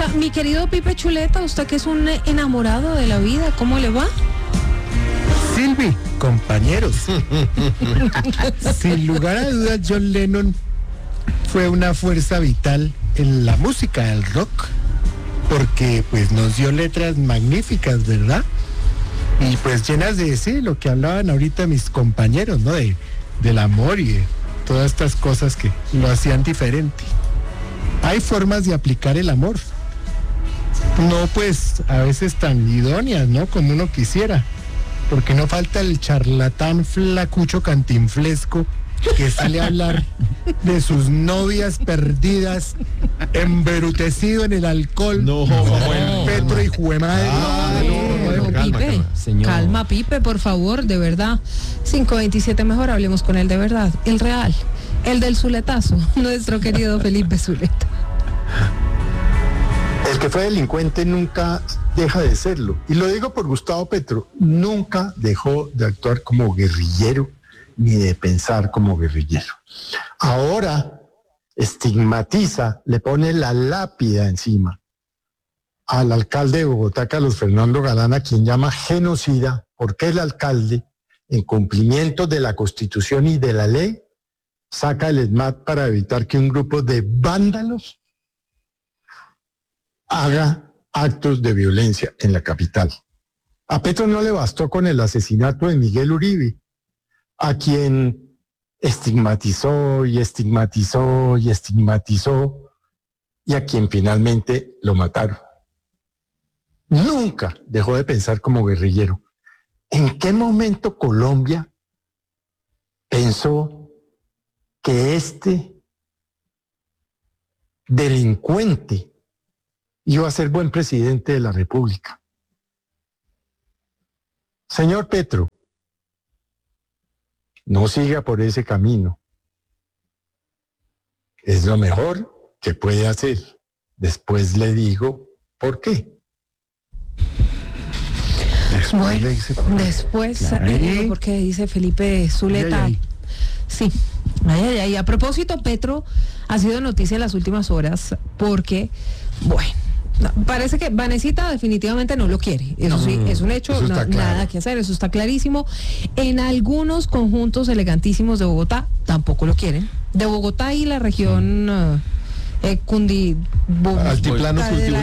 mi querido Pipe Chuleta, usted que es un enamorado de la vida, ¿cómo le va? Silvi, compañeros. Sin lugar a dudas, John Lennon fue una fuerza vital en la música del rock, porque pues nos dio letras magníficas, ¿verdad? Y pues llenas de lo que hablaban ahorita mis compañeros, ¿no? Del amor y de todas estas cosas que lo hacían diferente. Hay formas de aplicar el amor, no pues a veces tan idóneas, ¿no? Como uno quisiera, porque no falta el charlatán flacucho cantinflesco que sale a hablar de sus novias perdidas, embrutecido en el alcohol, como el Petro y Juemadre. Pipe, calma, Pipe, por favor, de verdad. 527, mejor hablemos con él de verdad, el real, el del zuletazo, nuestro querido Felipe Zuleta. El que fue delincuente nunca deja de serlo. Y lo digo por Gustavo Petro, nunca dejó de actuar como guerrillero ni de pensar como guerrillero. Ahora estigmatiza, le pone la lápida encima al alcalde de Bogotá, Carlos Fernando Galán, a quien llama genocida, porque el alcalde, en cumplimiento de la Constitución y de la ley, saca el ESMAD para evitar que un grupo de vándalos haga actos de violencia en la capital. A Petro no le bastó con el asesinato de Miguel Uribe, a quien estigmatizó y estigmatizó y estigmatizó, y a quien finalmente lo mataron. Nunca dejó de pensar como guerrillero. ¿En qué momento Colombia pensó que este delincuente iba a ser buen presidente de la República? Señor Petro, no siga por ese camino. Es lo mejor que puede hacer. Después le digo por qué. Bueno, después, porque dice Felipe Zuleta. Sí. Y a propósito, Petro ha sido noticia en las últimas horas porque, bueno, parece que Vanesita definitivamente no lo quiere. Eso sí, es un hecho, nada que hacer, eso está clarísimo. En algunos conjuntos elegantísimos de Bogotá tampoco lo quieren. De Bogotá y la región altiplano,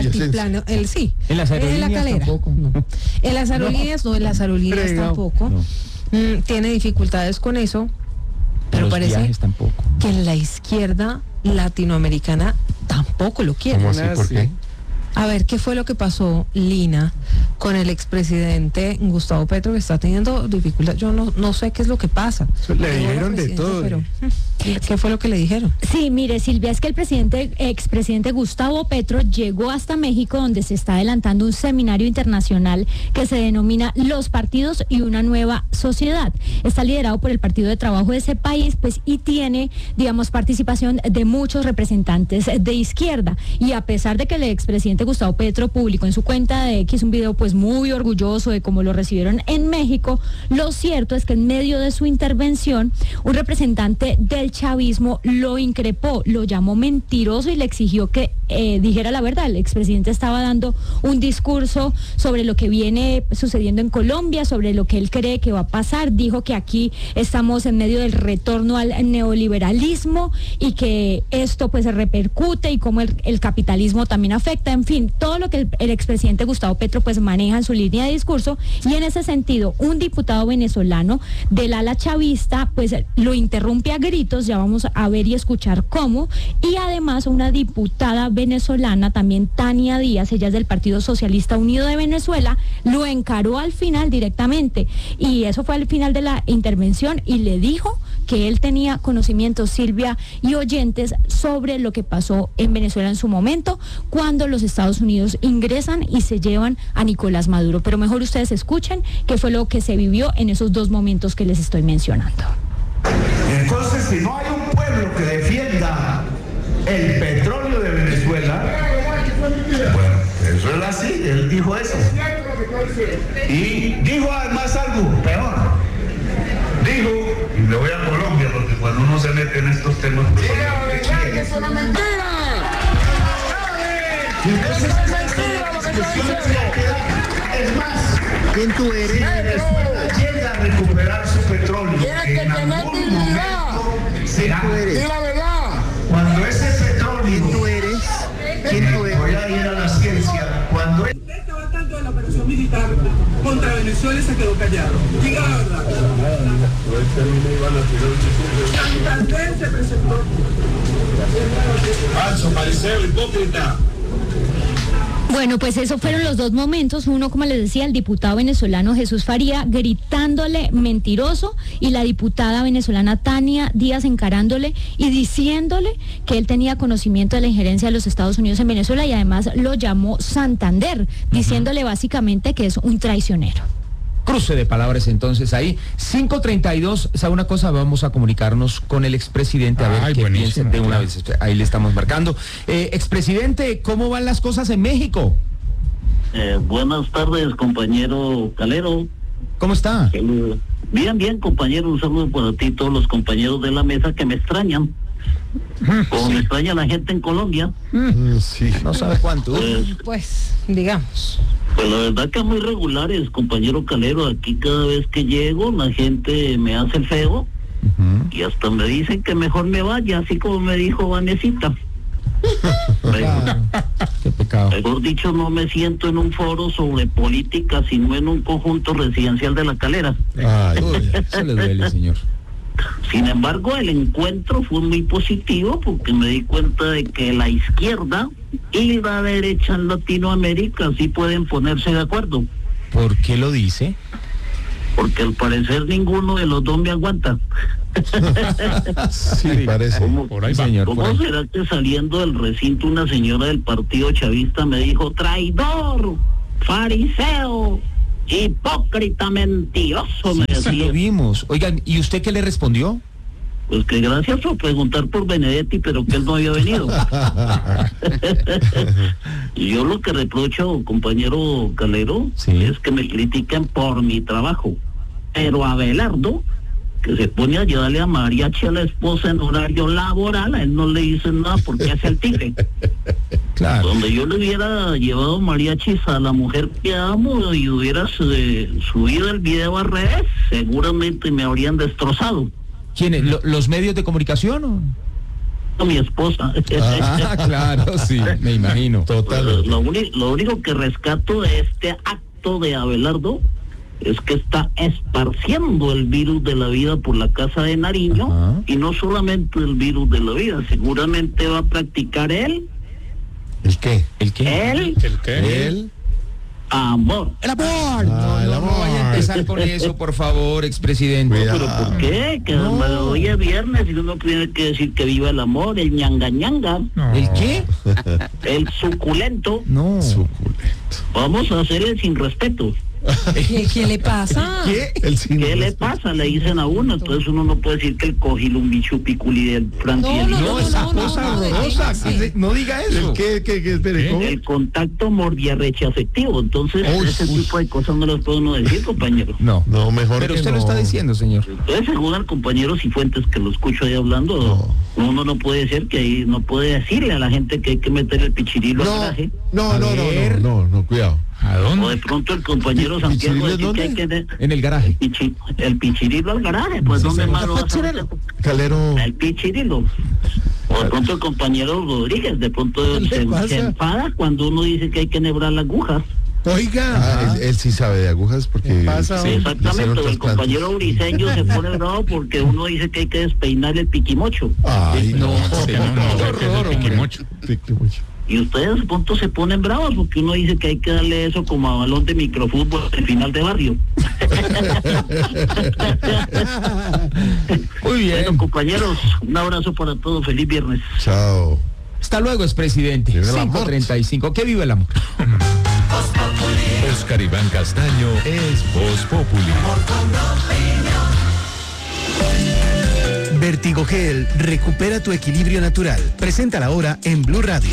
sí. En las aerolíneas tampoco. No. En las aerolíneas tampoco. No. Tiene dificultades con eso. Pero parece que en la izquierda latinoamericana tampoco lo quieren. ¿Cómo así? ¿Por qué? A ver, ¿qué fue lo que pasó, Lina, con el expresidente Gustavo Petro, que está teniendo dificultad? Yo no sé qué es lo que pasa. Le dijeron de todo. Pero, ¿qué fue lo que le dijeron? Sí, mire, Silvia, es que el expresidente Gustavo Petro llegó hasta México, donde se está adelantando un seminario internacional que se denomina Los Partidos y una Nueva Sociedad. Está liderado por el Partido de Trabajo de ese país, pues, y tiene, digamos, participación de muchos representantes de izquierda. Y a pesar de que el expresidente Gustavo Petro publicó en su cuenta de X un video pues muy orgulloso de cómo lo recibieron en México, lo cierto es que en medio de su intervención un representante del chavismo lo increpó, lo llamó mentiroso y le exigió que dijera la verdad. El expresidente estaba dando un discurso sobre lo que viene sucediendo en Colombia, sobre lo que él cree que va a pasar. Dijo que aquí estamos en medio del retorno al neoliberalismo y que esto pues se repercute y cómo el capitalismo también afecta. En fin, todo lo que el expresidente Gustavo Petro pues maneja en su línea de discurso, y en ese sentido un diputado venezolano del ala chavista pues lo interrumpe a gritos, ya vamos a ver y escuchar cómo, y además una diputada venezolana también, Tania Díaz, ella es del Partido Socialista Unido de Venezuela, lo encaró al final directamente, y eso fue al final de la intervención, y le dijo que él tenía conocimientos, Silvia y oyentes, sobre lo que pasó en Venezuela en su momento, cuando los Estados Unidos ingresan y se llevan a Nicolás Maduro. Pero mejor ustedes escuchen qué fue lo que se vivió en esos dos momentos que les estoy mencionando. Entonces, si no hay un pueblo que defienda el petróleo de Venezuela, bueno, eso es así, él dijo eso. Y dijo además algo peor. Dijo, y le voy a Colombia, porque cuando uno se mete en estos temas... Y entonces es más, ¿Quién tú eres? Venezuela llega a recuperar su petróleo. En algún momento será. Di la verdad. Cuando ese petróleo. ¿Quién tú eres? ¿Quién tú eres? Voy a ir a la ciencia. Cuando Usted estaba tanto en la operación militar contra Venezuela y se quedó callado. Diga la verdad. Santander se presentó. falso, fariseo, hipócrita. Bueno, pues esos fueron los dos momentos. Uno, como les decía, el diputado venezolano Jesús Faría gritándole mentiroso y la diputada venezolana Tania Díaz encarándole y diciéndole que él tenía conocimiento de la injerencia de los Estados Unidos en Venezuela y además lo llamó Santander, diciéndole básicamente que es un traicionero. Cruce de palabras entonces ahí. 5:32, ¿sabe una cosa? Vamos a comunicarnos con el expresidente a ver qué piensa de una vez. Ahí le estamos marcando. Expresidente, ¿cómo van las cosas en México? Buenas tardes, compañero Calero. ¿Cómo está? Bien, compañero, un saludo para ti y todos los compañeros de la mesa que me extrañan. Como me extraña la gente en Colombia. Sí. No sabe cuánto. Pues, digamos. Pues la verdad que muy regulares, compañero Calero. Aquí cada vez que llego la gente me hace el feo y hasta me dicen que mejor me vaya, así como me dijo Vanesita. Qué pecado. Mejor dicho, no me siento en un foro sobre política, sino en un conjunto residencial de La Calera. Ay, Se le duele, señor. Sin embargo, el encuentro fue muy positivo porque me di cuenta de que la izquierda y la derecha en Latinoamérica sí pueden ponerse de acuerdo. ¿Por qué lo dice? Porque al parecer ninguno de los dos me aguanta. sí, parece. ¿Cómo, Por ahí va. Señor, ¿cómo por ahí. será que saliendo del recinto una señora del partido chavista me dijo traidor, fariseo, hipócrita, mentiroso? Me Sí, decía. lo vimos. Oigan, ¿y usted qué le respondió? Pues que gracias por preguntar por Benedetti, pero que él no había venido. Yo lo que reprocho, compañero Calero, Sí. es que me critiquen por mi trabajo. Pero Abelardo, que se pone a ayudarle a mariachi a la esposa en horario laboral, a él no le dicen nada porque hace el tigre. Claro. Donde yo le hubiera llevado mariachis a la mujer que amo y hubiera subido el video a redes, seguramente me habrían destrozado. ¿Quiénes? ¿Los medios de comunicación? ¿O? Mi esposa. Ah, claro, sí, me imagino. Total. Lo único que rescato de este acto de Abelardo es que está esparciendo el virus de la vida por la casa de Nariño. Ajá. Y no solamente el virus de la vida, seguramente va a practicar él ¿El qué? ¿El qué? El amor. ¡El amor! el No amor. vaya a empezar con eso, por favor, expresidente. Cuidado. ¿Pero por qué? Que hoy es viernes y uno tiene que decir que viva el amor, el ñanga ñanga, ¿El qué? el suculento. No. Suculento. Vamos a hacerle sin respeto. ¿Qué le pasa? ¿Qué? El sin ¿Qué le respeto. pasa? Le dicen a uno, entonces uno no puede decir que el cogil un bicho piculi del Frankie. No, esa cosa horrorosa. No diga eso. ¿El qué? Espere, ¿cómo? El contacto mordiarreche afectivo, entonces ese tipo de cosas no las puede uno decir, compañero. No. No, mejor Pero que usted no. lo está diciendo, señor. Entonces, según el compañero Cifuentes, que lo escucho ahí hablando, uno no puede decir que ahí no puede decirle a la gente que hay que meter el pichirilo al garaje. No, cuidado. ¿A O de pronto el compañero Santiago ¿Pichirilo dice que hay que En el garaje. el pichirilo al garaje, pues ¿dónde más lo vas a meter? Calero. El pichirilo. O de pronto el compañero Rodríguez, de pronto ¿Qué le pasa? se enfada cuando uno dice que hay que enhebrar las agujas. Oiga. Él sí sabe de agujas porque... Sí, le exactamente, hicieron el trasplantes. compañero Briseño se pone bravo porque uno dice que hay que despeinar el piquimocho. Ay, No, qué horror, hombre. piquimocho. Y ustedes de pronto se ponen bravos porque uno dice que hay que darle eso como a balón de microfútbol al final de barrio. Muy bien. Bueno, compañeros, un abrazo para todos, feliz viernes. Chao. Hasta luego, expresidente. Vive el amor. 5:35. ¿Qué vive el amor? Oscar Iván Castaño es Voz Populi. Vertigogel recupera tu equilibrio natural. Preséntala ahora en Blue Radio.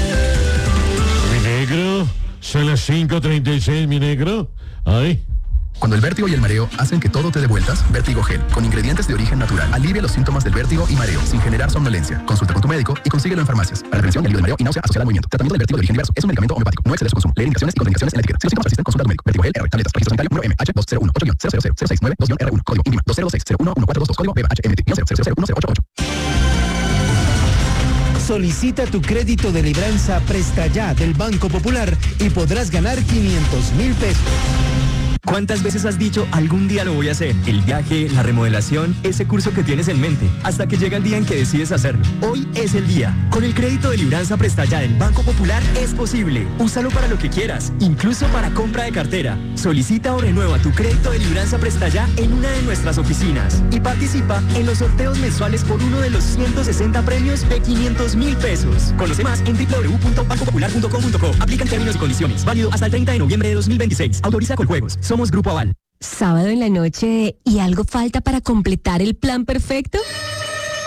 Mi negro, son las 5:36, mi negro. Ay, Cuando el vértigo y el mareo hacen que todo te dé vueltas, Vértigo Gel, con ingredientes de origen natural, alivia los síntomas del vértigo y mareo sin generar somnolencia. Consulta con tu médico y consíguelo en farmacias. Para prevención de alivio de mareo y náusea asociada al movimiento. Tratamiento del vértigo de origen diverso. Es un medicamento homeopático. No excede su consumo. Lee indicaciones y contraindicaciones en la etiqueta. Si los síntomas persisten, consulta a tu médico. Vértigo Gel, R. Tabletas. Registro sanitario número MH2018-000692-R1. Código INVIMA 20260111422. Código BHMT-0001088. Solicita tu crédito de libranza Presta Ya del Banco Popular y podrás ganar 500.000 pesos. ¿Cuántas veces has dicho algún día lo voy a hacer? El viaje, la remodelación, ese curso que tienes en mente, hasta que llega el día en que decides hacerlo. Hoy es el día. Con el crédito de libranza Presta Ya del Banco Popular es posible. Úsalo para lo que quieras, incluso para compra de cartera. Solicita o renueva tu crédito de libranza Presta Ya en una de nuestras oficinas y participa en los sorteos mensuales por uno de los 160 premios de 500.000 pesos. Conoce más en www.bancopopular.com.co. Aplican términos y condiciones. Válido hasta el 30 de noviembre de 2026. Autoriza Coljuegos. Somos Grupo Aval. Sábado en la noche y algo falta para completar el plan perfecto.